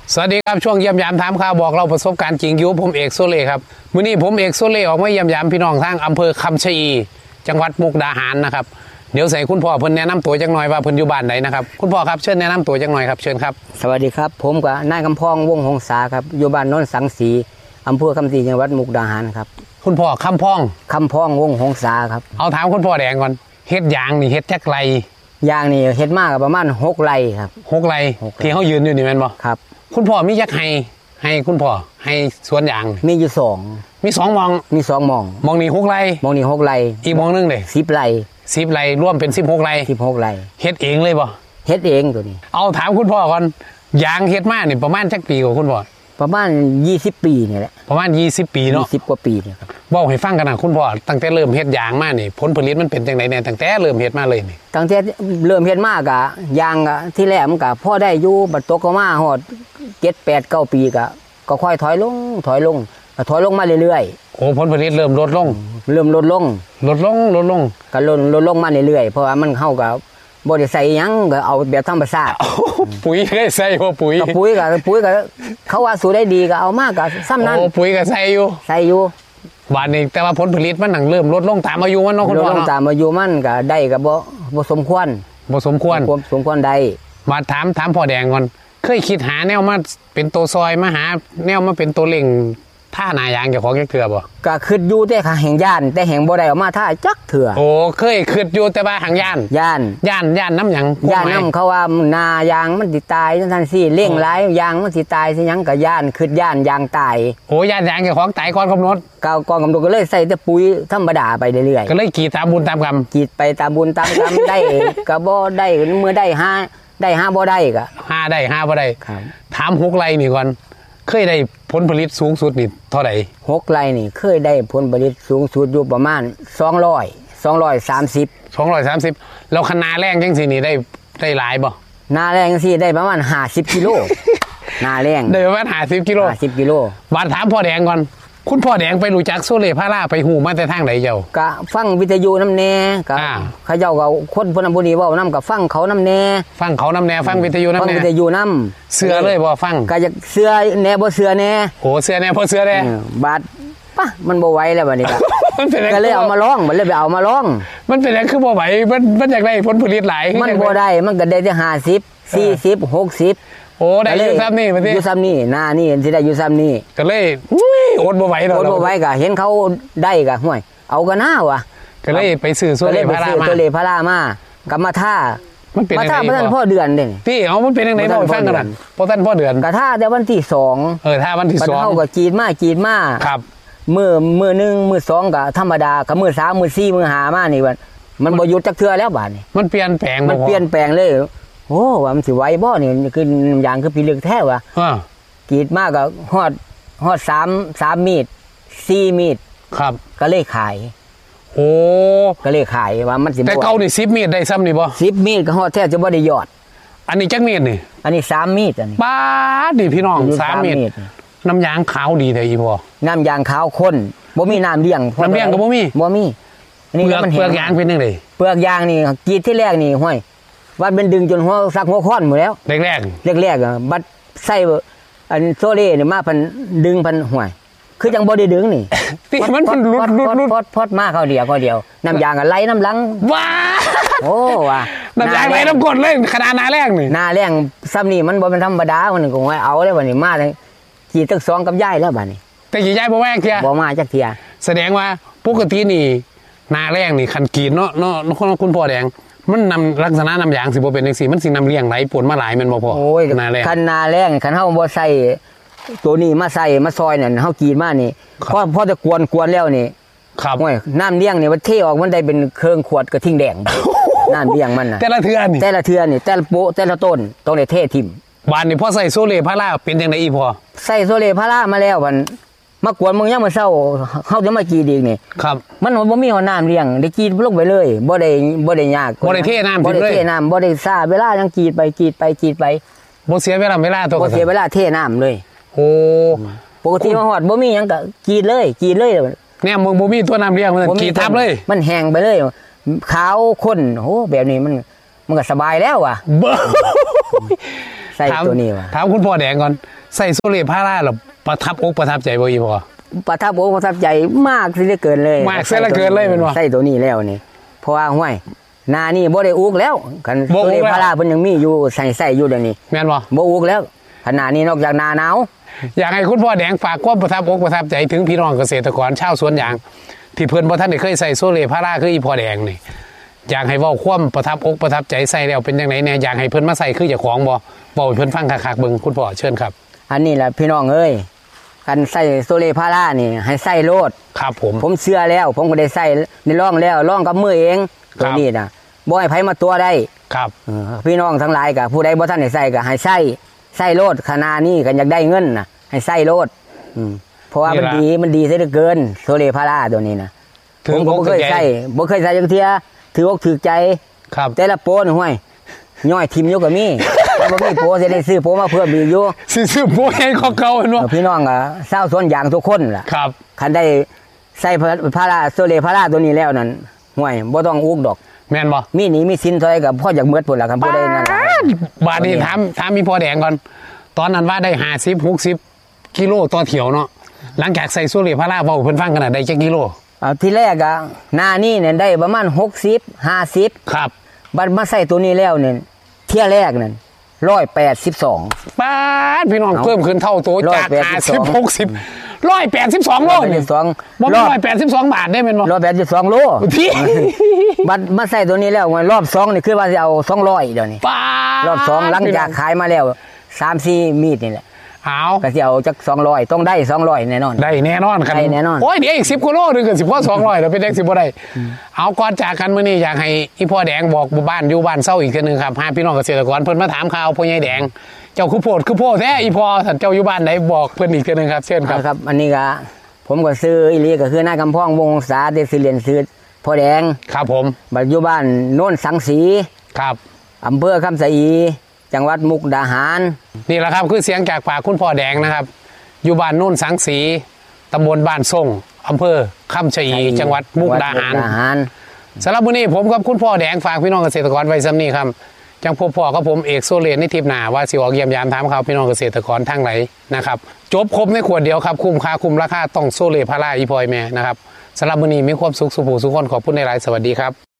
สวัสดีครับช่วงเยี่ยมยามถามข่าวบอกเราประสบการณ์จริงอยู่ผมเอกโซเล่ครับมื้อนี้ผมเอกโซเล่ออกมาเยี่ยมยามพี่น้องทางอำเภอคำชะอีจังหวัดมุกดาหารนะครับเดี๋ยวใส่คุณพ่อเพิ่นแนะนำตัวจังหน่อยว่าเพิ่นอยู่บ้านไหนนะครับคุณพ่อครับเชิญแนะนำตัวจังหน่อยครับเชิญครับสวัสดีครับผมกับนายกำพองวงหงษาครับอยู่บ้านโน้นสังสีอำเภอคำศรีจังหวัดมุกดาหารครับคุณพ่อคำพองวงหงษาครับเอาถามคุณพ่อแดงก่อนเฮ็ดยางนี่เฮ็ดจักไรยางนี่เฮ็ดมากประมาณ6 ไร่ครับ 6 ไร่ที่เขายืนอยู่นี่แม่นบ่ครับคุณพ่อมีจักให้คุณพ่อให้สวนยางมีอยู่2มี 2มองมองนี่6 ไร่มองนี่6 ไร่อีกมองนึงเด้ 10 ไร่ 10 ไร่รวมเป็น16 ไร่ 16 ไร่เฮ็ดเองเลยบ่เฮ็ดเองตัวนี้เอาถามคุณพ่อก่อนยางเฮ็ดมานี่ประมาณจักปีกว่าคุณพ่อประมาณ20 ปีนี่แหละประมาณ20 ปีเนาะ 20 กว่าปีนี่ครับเว้าให้ฟังกันนะคุณพ่อตั้งแต่เริ่มเฮ็ดยางมานี่ผลผลิตมันเป็นจังได๋แน่ตั้งแต่เริ่มเฮ็ดมาเลยนี่ตั้งแต่เริ่มเฮ็ดมากะยางกะที่แรกมันก็พอได้อยู่บัดตกก็มาฮอด7 8 9 ปีก็ค่อยถอยลงมาเรื่อยๆโอ้ผลผลิตเริ่มลดลงก็ลดลงมาเรื่อยๆเพราะว่ามันเข้ากับบ่ได้ใส่หยังก็เอาแบบธรรมชาติปุ๋ยได้ใส่บ่ปุ๋ยก็เขาว่าสูได้ดีก็เอามากก็ซ้ำนั้นโอ้ปุ๋ยก็ใส่อยู่บาดนี้แต่ว่าผลผลิตมันเริ่มลดลงตามอายุมันเนาะคุณพ่อเนาะตามอายุมันก็ได้ก็บ่สมควรได้มาถามพ่อแดงก่อนเคยคิดหาแนวมาเป็นตัวซอยมาหาแนวมาเป็นตัวเล่งท่าหนายางเจ้าของจักเถื่อบ่ก็คิดอยู่แต่แห่งย่านแต่แห่งบ่ได้ออกมาท่าจักเถื่อโอ้เคยคิดอยู่แต่ว่าหังย่านน้ำหยังย่านน้ำเขาว่านายางมันสิตายจังซี่เร่งหลายยางมันสิตายสิหยังก็ย่านคิดย่านยางตายโอ้ย่านยางเจ้าของตายก่อนกำหนดก่อนกำหนดก็เลยใส่แต่ปุ๋ยธรรมดาไปเรื่อยๆก็เลยกรีดตามบุญตามกรรมกรีดไปตามบุญตามกรรมได้ก็บ่ได้เมื่อได้5บ่ได้ก็ 5ได้5บ่ได้ถาม6 ไร่นี่ก่อนเคยได้ผลผลิตสูงสุดนี่เท่าไหร่ 6 ไร่นี่เคยได้ผลผลิตสูงสุดอยู่ประมาณ230 แล้วคณะแรงจังซี่นี่ได้หลายบ่นาแรงจังซี่ได้ประมาณ50 กิโลนาแรงได้ประมาณ50 กิโลบาดถามพ่อแดงก่อนคุณพ่อแดงไปรู้จักโซเล่พาราไปหูมาแต่ทางไหนเจ้าก็ฟังวิทยุน้ำแน่ก็เขาเจ้าก็คนพนบุรีเว้านำก็ฟังเขาน้ำแน่ฟังวิทยุน้ำเสือเลยบ่ฟังก็จะเสือแน่บ่เสือแน่โอ้เสือแน่บ่เสือแน่บาดป่ะมันบ่ไหวแล้วบัดนี้ก็เลยเอามาร้องมันเลยไปเอามาร้องมันเป็นอะไรคือบ่ไหวมันอยากได้ผลผลิตหลายมันบ่ได้มันก็ได้แต่50 40 60 โอ้ได้อยู่ซ้ำนี่อยู่ซ้ำนี่หน้านี่สิได้อยู่ซ้ำนี่ก็เลยอดบ่ไหวอดบ่ไหวก็เห็นเขาได้ก็ห่วยเอากันหน้าวะก็เลยไปซื้อโซเล่พารามากับมาท่ามันเป็นยังไงมาท่าพ่อเดือนเด้พี่เอามันเป็นยังไงบ่ฟังกันพ่อท่านพ่อเดือนก็ท่าแต่วันที่2 ท่าวันที่2 เฮาก็จีดมาครับมื้อ1มื้อ2ก็ธรรมดาก็มื้อ3มื้อ4มื้อ5มานี่มันบ่หยุดจักเทื่อแล้วบาดนี้มันเปลี่ยนแปลงเลยโอ้ว่ามันสิไหวบ่นี่คืออย่างคือปีลึกแท้ว่ะกรีดมากก็ฮอด3มีด4มีดครับก็เลยขายโอ้ก็เลยขายว่ามันสิแต่เก่านี่10มีดได้ซ้ำนี่บ่ 10มีดก็ฮอดแท้จะบ่ได้ยอดอันนี้จักมีดนี่อันนี้3มีดอันนี้ป๊าดดิพี่น้อง3มีดน้ำยางขาวดีแท้อีพ่อน้ำยางขาวข้นบ่มีน้ำเลี้ยงก็บ่มีอันนี้มันเปลือกยางเป็นจังได๋เปลือกยางนี่กรีดที่แรกนี่ห้วยวัดเป็นดึงจนหัวซักหัวค้อนหมดแล้วแรกบัดใส่อันโซเล่นี่มาพันดึงพันห่วยคือจังบ่ได้ดึงนี่ที่มันรุดพอดมาเขาเดียวน้ำยางก็ไหลน้ำหลังว้าโอ้ว่ะน้ำยางไหลน้ำกดเลยขนาดนาแรงนี่นาแรงซ้ำนี่มันบ่เป็นธรรมดามันก็ว่าเอาแล้วบัดนี้มาเลยขี่ตึก2กับยายแล้วบัดนี้แต่ขี่ยายบ่แม่งเที่ยบ่มาจักเที่ยแสดงว่าปกตินี่นาแรงนี่คันกีนเนาะคุณพ่อแดงมันนำลักษณะน้ำยางสิบ่เป็นจังซี่มันสินำเลี้ยงไหลปนมาหลายแม่นบ่พ่อนาแรงคันนาแรงคันเฮาบ่ใส่ตัวนี้มาใส่มาซอยนั่นเฮากีดมานี่พอจะกวนแล้วนี่ครับโอ้ยน้ำเลี้ยงนี่มันเทออกมันได้เป็นเครื่องขวดกระทิ่งแดงน้ำเลี้ยงมันน่ะแต่ละเทื่อนี่แต่ละโปะแต่ละต้นต้องได้เททิ่มบ้านนี่พ่อใส่โซเล่พาราเป็นจังได๋อีพ่อใส่โซเล่พารามาแล้วมันมากวนมึงยังมื้อเช้าเฮาจะมากีดอีกนี่ครับมันบ่มีน้ำเลี้ยงได้กีดลงไปเลยบ่ได้ยากบ่ได้เทน้ำบ่ได้เทน้ำบ่ได้ซ่าเวลายังกีดไปบ่เสียเวลาตัวบ่เสียเวลาเทน้ำเลยโอ้ปกติมาฮอดบ่มีหยังก็กีดเลยเนี่ยมึงบ่มีตัวน้ำเลี้ยงมันกีดทับเลยมันแห้งไปเลยขาวข้นโอ้แบบนี้มันก็สบายแล้วว่ะใส่ตัวนี้ว่ะถามคุณพ่อแดงก่อนใส่โซเล่พาราหรอประทับอกประทับใจบ่อีพ่อประทับอกประทับใจมากสิเหลือเกินเลยมากเสียเหลือเกินเลยเป็นบ่ใส่ตัวนี้แล้วนี่เพราะว่าห้วยหนานี่บ่ได้อุกแล้วคันบ่อุกตัวนี้แล้วพาราเพิ่นยังมีอยู่ใส่อยู่เดี๋ยวนี้แม่นบ่บ่อุกแล้วขณะนี้นอกจากหนาหนาวอยากให้คุณพ่อแดงฝากความประทับอกประทับใจถึงพี่น้องเกษตรกรชาวสวนยางที่เพิ่นบ่ทันได้เคยใส่โซเล่พาราคืออีพ่อแดงนี่อยากให้เว้าความประทับอกประทับใจใส่แล้วเป็นจังไดแน่อยากให้เพิ่นมาใส่คือเจ้าของบ่เว้าให้เพิ่นฟังคักๆเบิ่งคุณพ่อเชิญครับอันนี้แหละพี่น้องเอ้ยกันใส่โซเลพารานี่ให้ใส่โลดครับผมผมเชื่อแล้ว ผมก็ได้ใส่ได้ลองแล้วลองกับมือเองครัตัวบนี้นะบ่ให้ไผมาตัวได้ครับพี่น้องทั้งหลายกับผู้ใดบ่ทันได้ใส่ก็ให้ใส่โลดขนาดนี้กันอยากได้เงินนะให้ใส่โลดเพราะว่ามันดีซะเหลือเกินโซเลพาราตัวนี้นะผมก็บ่เคยใส่จักเที่ยถืออกถือใจครับแต่ละโปนห้วยย่อยทิมอยู่ก็มีแต่บ่มีโปสิได้ซื้อโปมาเพิ่มอีกอยู่ซื้อโปรให้เขาเก่าเห็นบ่พี่น้องอ่ะชาวสวนยางทุกคนล่ะครับคันได้ใส่พาราโซเลพาราตัวนี้แล้วนั่นห่วยบ่ต้องอุกดอกแม่นบ่มีหนี้มีสินเท่าไหร่ก็พ่ออยากเมิดพุ่นล่ะคันผู้ใดนั่นล่ะบาดนี้ถามมีพ่อแดงก่อนตอนนั้นว่าได้50-60กิโลต่อเที่ยวเนาะหลังจากใส่โซเล่พาราเว้าเพิ่นฟังกันน่ะได้จักกิโลที่แรกอ่ะหน้านี้เนี่ยได้ประมาณ60 50 ครับบัดมาใส่ตัวนี้แล้วเนี่ยเที่ยแรกนั่น182 บาดพี่น้องเอาเพิ่มขึ้นเท่าตัวจาก 182 50-60 182โลนี่บ่แม่น182 บาทได้แม่นบ่ 182โลพี่บัดมาใส่ตัวนี้แล้วรอบ2นี่คือว่าสิเอา200เดี๋ยวนี้ปารอบ2หลังจากขายมาแล้ว3-4 มีดนี่แหละเอาก็สิเอาจัก200ต้องได้200แน่นอนได้แน่นอนครับได้แน่นอนโอ้ยเดี๋ยวอีก10กิโลนึงก็สิพอ200แล้วเป็นเด็กสิบ่ได้เอาก่อนจากกันมื้อนี้อยากให้อีพ่อแดงบอกบ้านอยู่บ้านเซาอีกเทื่อนึงครับหาพี่น้องเกษตรกรเพิ่นมาถามข่าวพ่อใหญ่แดงเจ้าคือโพดแท้อีพ่อท่านเจ้าอยู่บ้านไหนบอกเพิ่นอีกเทื่อนึงครับเชิญครับครับ อันนี้ก็ผมก็ซื้ออีหลีก็คือหน้ากำพองวงศาได้ซื้อเรียนซื้อพ่อแดงครับผมบัดอยู่บ้านโน่นสังสีครับอำเภอคำสะอี จังหวัดมุกดาหารนี่แหละครับคือเสียงจากปากคุณพ่อแดงนะครับ อยู่บ้านโน่นสังสีตำบลบ้านส่งอำเภอคำชะอีจังหวัดมุกดาหารรสำหรับวันนี้ผมกับคุณพ่อแดงฝากพี่น้องเกษตรกรไว้ซ้ำนี้ครับจังพบพ่อกับผมเอกโซเลนในทิพย์หนาว่าสิออกเยี่ยมยามถามข่าวพี่น้องเกษตรกรทางไหนนะครับจบครบในขวดเดียวครับคุ้มค่าคุ้มราคาต้องโซเลพาราอีพอยแม่นะครับสำหรับวันนี้มีความสุขสุขสุขคนขอบคุณในหลายสวัสดีครับ